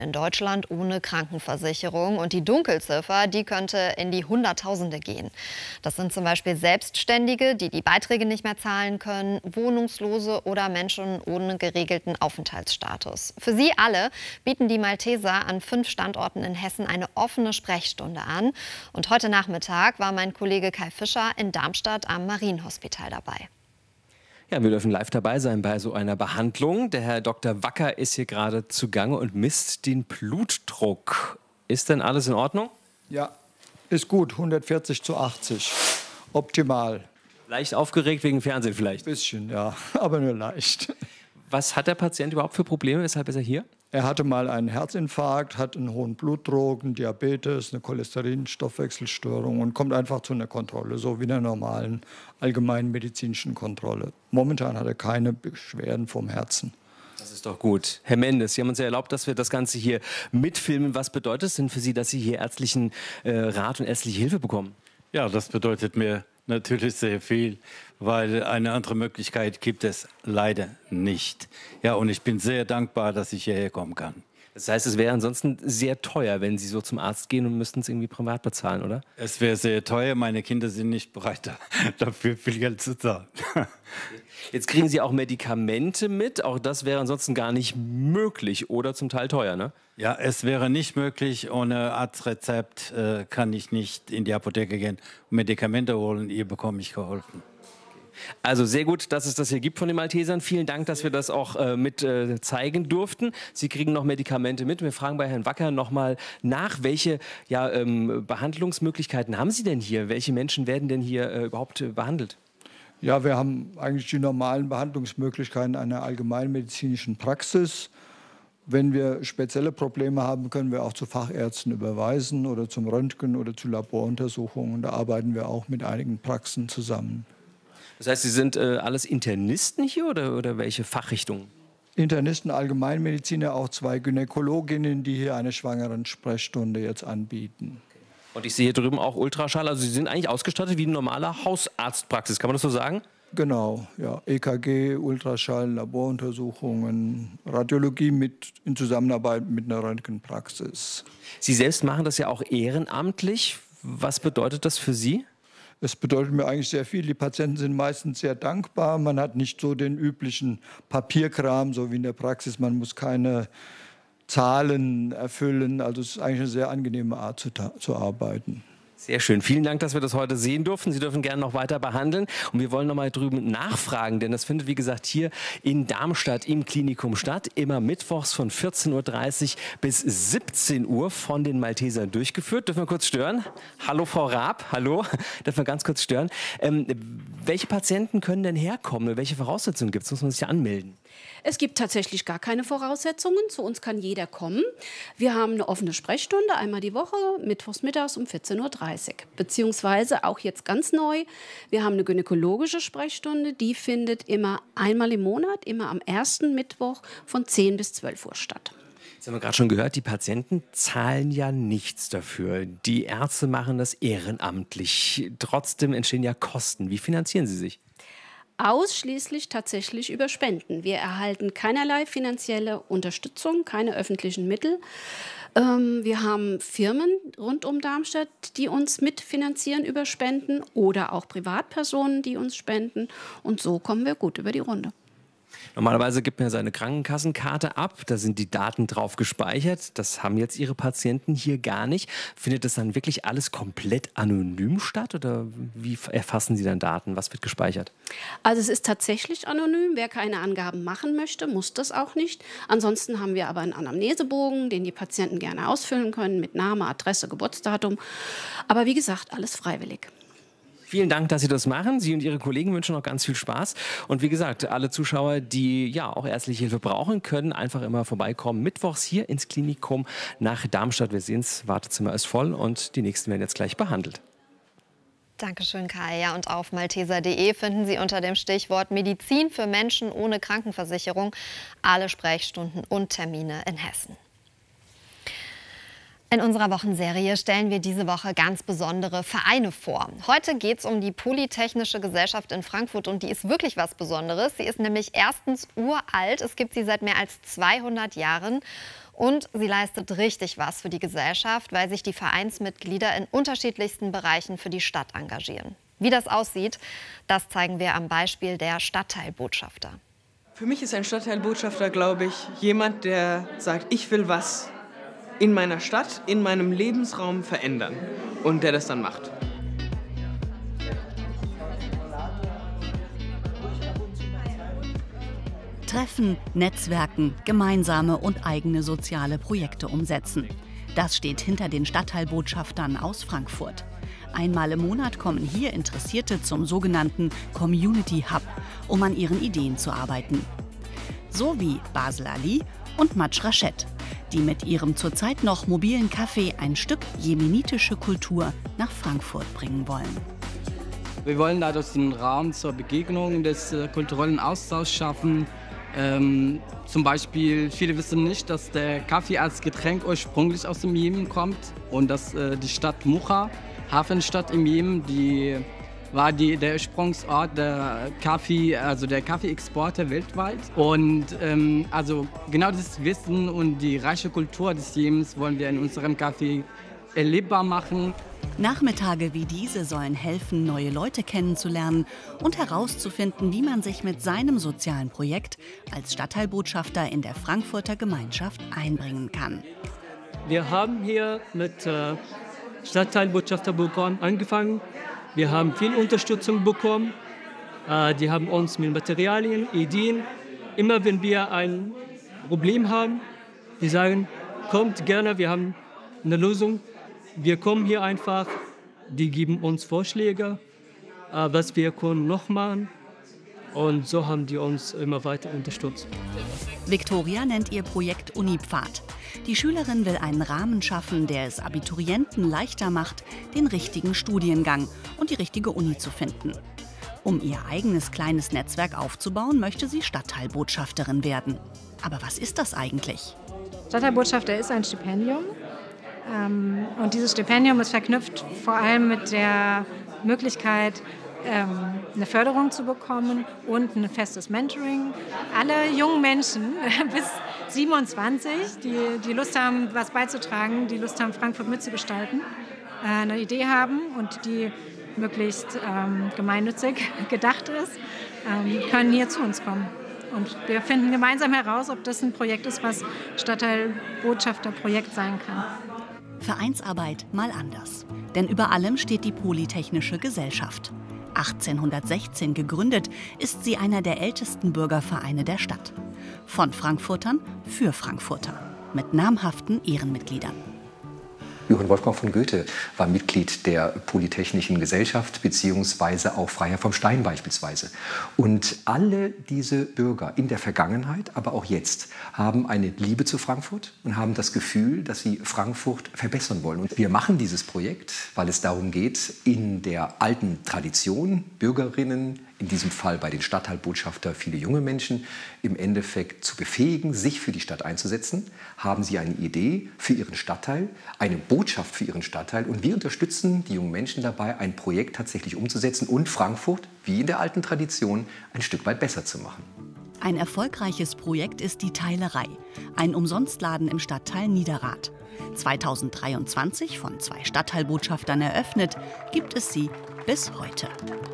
in Deutschland ohne Krankenversicherung. Und die Dunkelziffer, die könnte in die Hunderttausende gehen. Das sind zum Beispiel Selbstständige, die die Beiträge nicht mehr zahlen können, Wohnungslose oder Menschen ohne geregelten Aufenthaltsstatus. Für sie alle bieten die Malteser an 5 Standorten in Hessen eine offene Sprechstunde an. Und heute Nachmittag war mein Kollege Kai Fischer in Darmstadt am Marienhospital dabei. Ja, wir dürfen live dabei sein bei so einer Behandlung. Der Herr Dr. Wacker ist hier gerade zugange und misst den Blutdruck. Ist denn alles in Ordnung? Ja, ist gut. 140/80. Optimal. Leicht aufgeregt wegen Fernsehen vielleicht? Ein bisschen, ja, aber nur leicht. Was hat der Patient überhaupt für Probleme? Weshalb ist er hier? Er hatte mal einen Herzinfarkt, hat einen hohen Blutdruck, einen Diabetes, eine Cholesterin-Stoffwechselstörung und kommt einfach zu einer Kontrolle, so wie einer normalen allgemeinen medizinischen Kontrolle. Momentan hat er keine Beschwerden vom Herzen. Das ist doch gut. Herr Mendes, Sie haben uns ja erlaubt, dass wir das Ganze hier mitfilmen. Was bedeutet es denn für Sie, dass Sie hier ärztlichen Rat und ärztliche Hilfe bekommen? Ja, das bedeutet mir natürlich sehr viel, weil eine andere Möglichkeit gibt es leider nicht. Ja, und ich bin sehr dankbar, dass ich hierher kommen kann. Das heißt, es wäre ansonsten sehr teuer, wenn Sie so zum Arzt gehen und müssten es irgendwie privat bezahlen, oder? Es wäre sehr teuer. Meine Kinder sind nicht bereit, dafür viel Geld zu zahlen. Jetzt kriegen Sie auch Medikamente mit. Auch das wäre ansonsten gar nicht möglich oder zum Teil teuer, ne? Ja, es wäre nicht möglich. Ohne Arztrezept kann ich nicht in die Apotheke gehen und Medikamente holen. Ihr bekomme ich geholfen. Also sehr gut, dass es das hier gibt von den Maltesern. Vielen Dank, dass wir das auch mit zeigen durften. Sie kriegen noch Medikamente mit. Wir fragen bei Herrn Wacker noch mal nach, welche Behandlungsmöglichkeiten haben Sie denn hier? Welche Menschen werden denn hier überhaupt behandelt? Ja, wir haben eigentlich die normalen Behandlungsmöglichkeiten einer allgemeinmedizinischen Praxis. Wenn wir spezielle Probleme haben, können wir auch zu Fachärzten überweisen oder zum Röntgen oder zu Laboruntersuchungen. Da arbeiten wir auch mit einigen Praxen zusammen. Das heißt, Sie sind alles Internisten hier oder welche Fachrichtungen? Internisten, Allgemeinmediziner, auch 2 Gynäkologinnen, die hier eine Schwangerensprechstunde jetzt anbieten. Und ich sehe hier drüben auch Ultraschall. Also Sie sind eigentlich ausgestattet wie eine normale Hausarztpraxis. Kann man das so sagen? Genau, ja. EKG, Ultraschall, Laboruntersuchungen, Radiologie in Zusammenarbeit mit einer Röntgenpraxis. Sie selbst machen das ja auch ehrenamtlich. Was bedeutet das für Sie? Es bedeutet mir eigentlich sehr viel. Die Patienten sind meistens sehr dankbar. Man hat nicht so den üblichen Papierkram, so wie in der Praxis. Man muss keine Zahlen erfüllen. Also es ist eigentlich eine sehr angenehme Art zu arbeiten. Sehr schön. Vielen Dank, dass wir das heute sehen durften. Sie dürfen gerne noch weiter behandeln. Und wir wollen noch mal drüben nachfragen, denn das findet, wie gesagt, hier in Darmstadt im Klinikum statt. Immer mittwochs von 14:30 Uhr bis 17 Uhr von den Maltesern durchgeführt. Dürfen wir kurz stören? Hallo, Frau Raab. Hallo. Dürfen wir ganz kurz stören? Welche Patienten können denn herkommen? Welche Voraussetzungen gibt es? Muss man sich ja anmelden? Es gibt tatsächlich gar keine Voraussetzungen. Zu uns kann jeder kommen. Wir haben eine offene Sprechstunde einmal die Woche, mittwochs mittags um 14:30 Uhr. Beziehungsweise auch jetzt ganz neu, wir haben eine gynäkologische Sprechstunde. Die findet immer einmal im Monat, immer am ersten Mittwoch von 10 bis 12 Uhr statt. Jetzt haben wir gerade schon gehört, die Patienten zahlen ja nichts dafür. Die Ärzte machen das ehrenamtlich. Trotzdem entstehen ja Kosten. Wie finanzieren Sie sich? Ausschließlich tatsächlich über Spenden. Wir erhalten keinerlei finanzielle Unterstützung, keine öffentlichen Mittel. Wir haben Firmen rund um Darmstadt, die uns mitfinanzieren über Spenden oder auch Privatpersonen, die uns spenden. Und so kommen wir gut über die Runde. Normalerweise gibt man seine Krankenkassenkarte ab, da sind die Daten drauf gespeichert. Das haben jetzt Ihre Patienten hier gar nicht. Findet das dann wirklich alles komplett anonym statt oder wie erfassen Sie dann Daten? Was wird gespeichert? Also es ist tatsächlich anonym. Wer keine Angaben machen möchte, muss das auch nicht. Ansonsten haben wir aber einen Anamnesebogen, den die Patienten gerne ausfüllen können mit Name, Adresse, Geburtsdatum. Aber wie gesagt, alles freiwillig. Vielen Dank, dass Sie das machen. Sie und Ihre Kollegen wünschen noch ganz viel Spaß. Und wie gesagt, alle Zuschauer, die ja auch ärztliche Hilfe brauchen, können einfach immer vorbeikommen. Mittwochs hier ins Klinikum nach Darmstadt. Wir sehen es, Wartezimmer ist voll und die nächsten werden jetzt gleich behandelt. Dankeschön, Kai. Ja, und auf malteser.de finden Sie unter dem Stichwort Medizin für Menschen ohne Krankenversicherung alle Sprechstunden und Termine in Hessen. In unserer Wochenserie stellen wir diese Woche ganz besondere Vereine vor. Heute geht es um die Polytechnische Gesellschaft in Frankfurt und die ist wirklich was Besonderes. Sie ist nämlich erstens uralt, es gibt sie seit mehr als 200 Jahren und sie leistet richtig was für die Gesellschaft, weil sich die Vereinsmitglieder in unterschiedlichsten Bereichen für die Stadt engagieren. Wie das aussieht, das zeigen wir am Beispiel der Stadtteilbotschafter. Für mich ist ein Stadtteilbotschafter, glaube ich, jemand, der sagt, ich will was in meiner Stadt, in meinem Lebensraum verändern und der das dann macht. Treffen, Netzwerken, gemeinsame und eigene soziale Projekte umsetzen. Das steht hinter den Stadtteilbotschaftern aus Frankfurt. Einmal im Monat kommen hier Interessierte zum sogenannten Community Hub, um an ihren Ideen zu arbeiten. So wie Basel Ali und Match Rachet, die mit ihrem zurzeit noch mobilen Café ein Stück jemenitische Kultur nach Frankfurt bringen wollen. Wir wollen dadurch einen Raum zur Begegnung des kulturellen Austauschs schaffen. Zum Beispiel, viele wissen nicht, dass der Kaffee als Getränk ursprünglich aus dem Jemen kommt und dass die Stadt Mucha, Hafenstadt im Jemen, die war der Ursprungsort der Kaffee, also der Kaffeeexporte weltweit. Und also genau dieses Wissen und die reiche Kultur des Jemens wollen wir in unserem Kaffee erlebbar machen. Nachmittage wie diese sollen helfen, neue Leute kennenzulernen und herauszufinden, wie man sich mit seinem sozialen Projekt als Stadtteilbotschafter in der Frankfurter Gemeinschaft einbringen kann. Wir haben hier mit Stadtteilbotschafterprogramm angefangen. Wir haben viel Unterstützung bekommen. Die haben uns mit Materialien, Ideen. Immer wenn wir ein Problem haben, die sagen, kommt gerne, wir haben eine Lösung. Wir kommen hier einfach, die geben uns Vorschläge, was wir können noch machen. Und so haben die uns immer weiter unterstützt. Viktoria nennt ihr Projekt Unipfad. Die Schülerin will einen Rahmen schaffen, der es Abiturienten leichter macht, den richtigen Studiengang und die richtige Uni zu finden. Um ihr eigenes kleines Netzwerk aufzubauen, möchte sie Stadtteilbotschafterin werden. Aber was ist das eigentlich? Stadtteilbotschafter ist ein Stipendium. Und dieses Stipendium ist verknüpft vor allem mit der Möglichkeit, eine Förderung zu bekommen und ein festes Mentoring. Alle jungen Menschen bis 27, die Lust haben, was beizutragen, die Lust haben, Frankfurt mitzugestalten, eine Idee haben und die möglichst gemeinnützig gedacht ist, können hier zu uns kommen. Und wir finden gemeinsam heraus, ob das ein Projekt ist, was Stadtteilbotschafterprojekt sein kann. Vereinsarbeit mal anders. Denn über allem steht die Polytechnische Gesellschaft. 1816 gegründet, ist sie einer der ältesten Bürgervereine der Stadt. Von Frankfurtern für Frankfurter. Mit namhaften Ehrenmitgliedern. Johann Wolfgang von Goethe war Mitglied der Polytechnischen Gesellschaft beziehungsweise auch Freiherr vom Stein beispielsweise. Und alle diese Bürger in der Vergangenheit, aber auch jetzt, haben eine Liebe zu Frankfurt und haben das Gefühl, dass sie Frankfurt verbessern wollen. Und wir machen dieses Projekt, weil es darum geht, in der alten Tradition Bürgerinnen, in diesem Fall bei den Stadtteilbotschafter viele junge Menschen, im Endeffekt zu befähigen, sich für die Stadt einzusetzen. Haben sie eine Idee für ihren Stadtteil, eine Botschaft für ihren Stadtteil und wir unterstützen die jungen Menschen dabei, ein Projekt tatsächlich umzusetzen und Frankfurt, wie in der alten Tradition, ein Stück weit besser zu machen. Ein erfolgreiches Projekt ist die Teilerei, ein Umsonstladen im Stadtteil Niederrad. 2023 von 2 Stadtteilbotschaftern eröffnet, gibt es sie bis heute.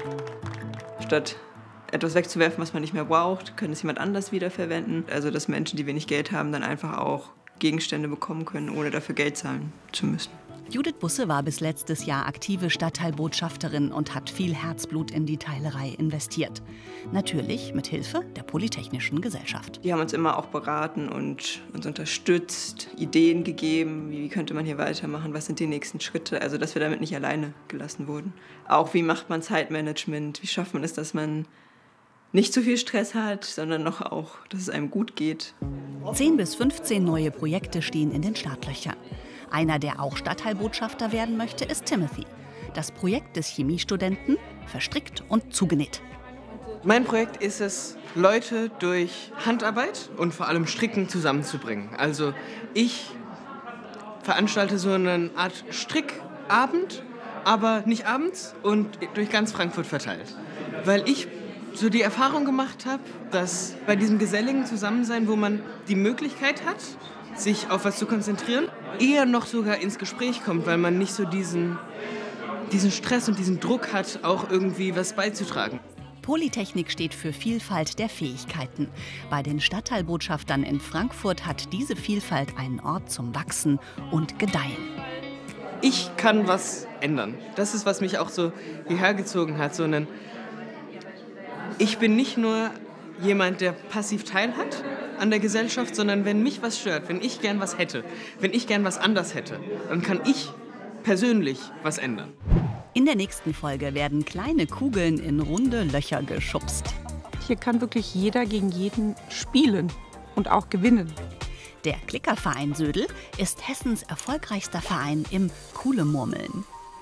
Statt etwas wegzuwerfen, was man nicht mehr braucht, können es jemand anders wiederverwenden. Also dass Menschen, die wenig Geld haben, dann einfach auch Gegenstände bekommen können, ohne dafür Geld zahlen zu müssen. Judith Busse war bis letztes Jahr aktive Stadtteilbotschafterin und hat viel Herzblut in die Teilerei investiert. Natürlich mit Hilfe der Polytechnischen Gesellschaft. Die haben uns immer auch beraten und uns unterstützt, Ideen gegeben, wie könnte man hier weitermachen, was sind die nächsten Schritte, also dass wir damit nicht alleine gelassen wurden. Auch wie macht man Zeitmanagement, wie schafft man es, dass man nicht zu viel Stress hat, sondern noch auch, dass es einem gut geht. 10 bis 15 neue Projekte stehen in den Startlöchern. Einer, der auch Stadtteilbotschafter werden möchte, ist Timothy. Das Projekt des Chemiestudenten verstrickt und zugenäht. Mein Projekt ist es, Leute durch Handarbeit und vor allem Stricken zusammenzubringen. Also ich veranstalte so eine Art Strickabend, aber nicht abends und durch ganz Frankfurt verteilt. Weil ich so die Erfahrung gemacht habe, dass bei diesem geselligen Zusammensein, wo man die Möglichkeit hat, sich auf was zu konzentrieren, eher noch sogar ins Gespräch kommt, weil man nicht so diesen Stress und diesen Druck hat, auch irgendwie was beizutragen. Polytechnik steht für Vielfalt der Fähigkeiten. Bei den Stadtteilbotschaftern in Frankfurt hat diese Vielfalt einen Ort zum Wachsen und Gedeihen. Ich kann was ändern. Das ist, was mich auch so hierher gezogen hat. Ich bin nicht nur jemand, der passiv teilhat an der Gesellschaft, sondern wenn mich was stört, wenn ich gern was hätte, wenn ich gern was anders hätte, dann kann ich persönlich was ändern. In der nächsten Folge werden kleine Kugeln in runde Löcher geschubst. Hier kann wirklich jeder gegen jeden spielen und auch gewinnen. Der Klickerverein Södel ist Hessens erfolgreichster Verein im Kuhlemurmeln.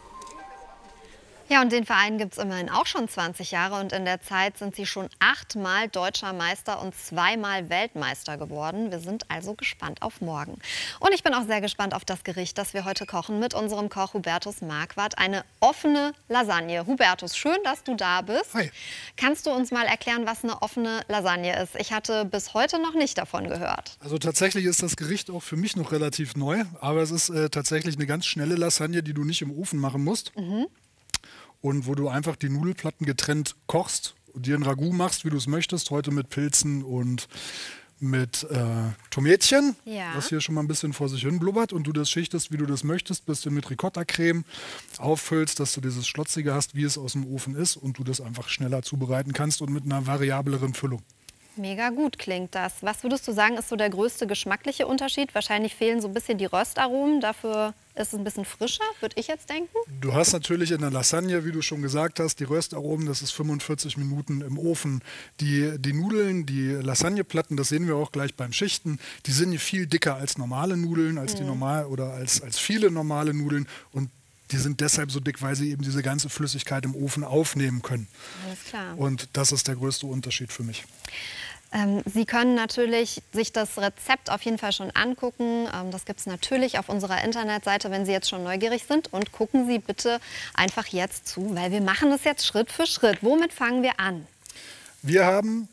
Ja, und den Verein gibt es immerhin auch schon 20 Jahre und in der Zeit sind sie schon 8-mal Deutscher Meister und 2-mal Weltmeister geworden. Wir sind also gespannt auf morgen. Und ich bin auch sehr gespannt auf das Gericht, das wir heute kochen mit unserem Koch Hubertus Marquardt. Eine offene Lasagne. Hubertus, schön, dass du da bist. Hi. Kannst du uns mal erklären, was eine offene Lasagne ist? Ich hatte bis heute noch nicht davon gehört. Also tatsächlich ist das Gericht auch für mich noch relativ neu, aber es ist tatsächlich eine ganz schnelle Lasagne, die du nicht im Ofen machen musst. Und wo du einfach die Nudelplatten getrennt kochst und dir ein Ragout machst, wie du es möchtest. Heute mit Pilzen und mit Tomätchen, das hier schon mal ein bisschen vor sich hin blubbert. Und du das schichtest, wie du das möchtest, bis du mit Ricotta-Creme auffüllst, dass du dieses Schlotzige hast, wie es aus dem Ofen ist. Und du das einfach schneller zubereiten kannst und mit einer variableren Füllung. Mega gut klingt das. Was würdest du sagen, ist so der größte geschmackliche Unterschied? Wahrscheinlich fehlen so ein bisschen die Röstaromen, dafür ist es ein bisschen frischer, würde ich jetzt denken. Du hast natürlich in der Lasagne, wie du schon gesagt hast, die Röstaromen, das ist 45 Minuten im Ofen. Die Nudeln, die Lasagneplatten, das sehen wir auch gleich beim Schichten, die sind viel dicker als normale Nudeln, als die normal oder als viele normale Nudeln und die sind deshalb so dick, weil sie eben diese ganze Flüssigkeit im Ofen aufnehmen können. Alles klar. Und das ist der größte Unterschied für mich. Sie können natürlich sich das Rezept auf jeden Fall schon angucken. Das gibt es natürlich auf unserer Internetseite, wenn Sie jetzt schon neugierig sind. Und gucken Sie bitte einfach jetzt zu, weil wir machen das jetzt Schritt für Schritt. Womit fangen wir an? Wir haben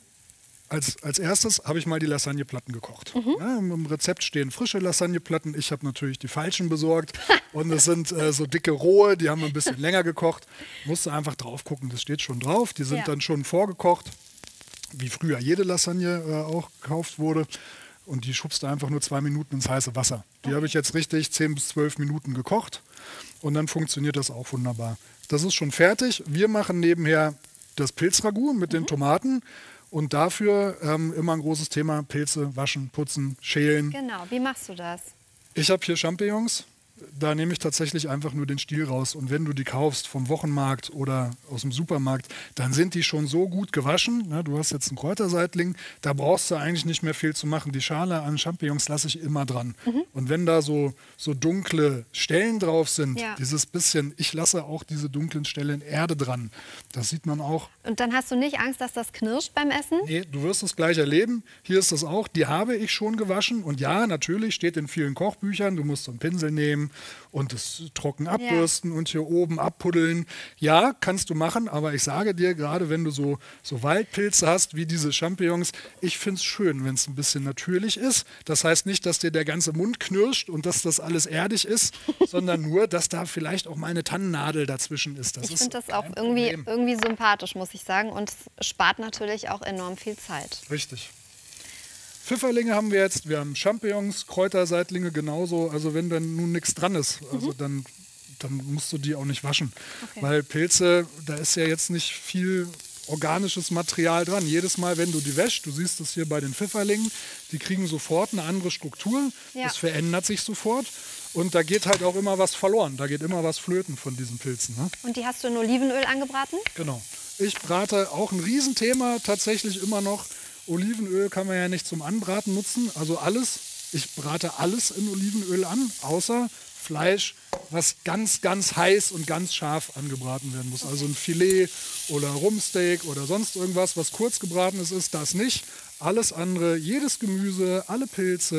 als erstes habe ich mal die Lasagneplatten gekocht. Ja, im Rezept stehen frische Lasagneplatten. Ich habe natürlich die falschen besorgt. Und es sind so dicke rohe, die haben wir ein bisschen länger gekocht. Musst du einfach drauf gucken, das steht schon drauf. Die sind dann schon vorgekocht, wie früher jede Lasagne auch gekauft wurde. Und die schubst du einfach nur 2 Minuten ins heiße Wasser. Die habe ich jetzt richtig 10 bis 12 Minuten gekocht. Und dann funktioniert das auch wunderbar. Das ist schon fertig. Wir machen nebenher das Pilzragout mit den Tomaten. Und dafür immer ein großes Thema: Pilze, waschen, putzen, schälen. Genau, wie machst du das? Ich habe hier Champignons. Da nehme ich tatsächlich einfach nur den Stiel raus. Und wenn du die kaufst vom Wochenmarkt oder aus dem Supermarkt, dann sind die schon so gut gewaschen. Na, du hast jetzt einen Kräuterseitling, da brauchst du eigentlich nicht mehr viel zu machen. Die Schale an Champignons lasse ich immer dran. Und wenn da so dunkle Stellen drauf sind, dieses bisschen, ich lasse auch diese dunklen Stellen Erde dran. Das sieht man auch. Und dann hast du nicht Angst, dass das knirscht beim Essen? Nee, du wirst es gleich erleben. Hier ist das auch. Die habe ich schon gewaschen. Und ja, natürlich steht in vielen Kochbüchern, du musst so einen Pinsel nehmen und es trocken abbürsten und hier oben abpuddeln. Ja, kannst du machen, aber ich sage dir, gerade wenn du so Waldpilze hast wie diese Champignons, ich finde es schön, wenn es ein bisschen natürlich ist. Das heißt nicht, dass dir der ganze Mund knirscht und dass das alles erdig ist, sondern nur, dass da vielleicht auch mal eine Tannennadel dazwischen ist. Ich finde das auch irgendwie sympathisch, muss ich sagen. Und es spart natürlich auch enorm viel Zeit. Richtig. Pfifferlinge haben wir jetzt, wir haben Champignons, Kräuterseitlinge genauso. Also wenn dann nun nichts dran ist, also dann musst du die auch nicht waschen. Okay. Weil Pilze, da ist ja jetzt nicht viel organisches Material dran. Jedes Mal, wenn du die wäschst, du siehst es hier bei den Pfifferlingen, die kriegen sofort eine andere Struktur. Das verändert sich sofort. Und da geht halt auch immer was verloren. Da geht immer was flöten von diesen Pilzen. Ne? Und die hast du in Olivenöl angebraten? Genau. Ich brate auch ein Riesenthema tatsächlich immer noch. Olivenöl kann man ja nicht zum Anbraten nutzen. Also alles. Ich brate alles in Olivenöl an, außer Fleisch, was ganz, ganz heiß und ganz scharf angebraten werden muss. Also ein Filet oder Rumpsteak oder sonst irgendwas, was kurz gebraten ist, das nicht. Alles andere, jedes Gemüse, alle Pilze,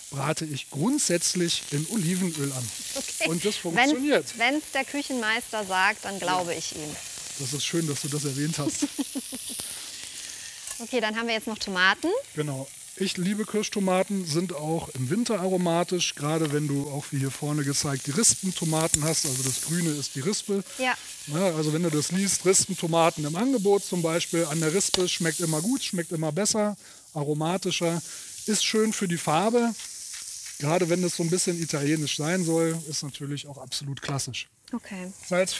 brate ich grundsätzlich in Olivenöl an. Okay. Und das funktioniert. Wenn es der Küchenmeister sagt, dann glaube ich ihm. Das ist schön, dass du das erwähnt hast. Okay, dann haben wir jetzt noch Tomaten. Genau. Ich liebe Kirschtomaten, sind auch im Winter aromatisch, gerade wenn du auch wie hier vorne gezeigt die Rispentomaten hast, also das Grüne ist die Rispe. Ja. Ja, also wenn du das liest, Rispentomaten im Angebot zum Beispiel, an der Rispe schmeckt immer gut, schmeckt immer besser, aromatischer, ist schön für die Farbe. Gerade wenn das so ein bisschen italienisch sein soll, ist natürlich auch absolut klassisch. Okay. Salz,